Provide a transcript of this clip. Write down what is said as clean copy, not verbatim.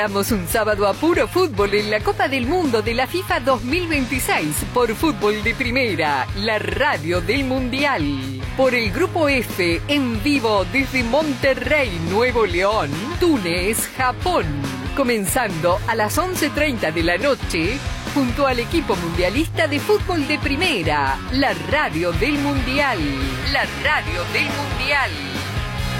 Damos un sábado a puro fútbol en la Copa del Mundo de la FIFA 2026 por Fútbol de Primera, la radio del Mundial. Por el Grupo F, en vivo desde Monterrey, Nuevo León, Túnez, Japón. Comenzando a las 11:30 de la noche, junto al equipo mundialista de Fútbol de Primera, la radio del Mundial. La radio del Mundial.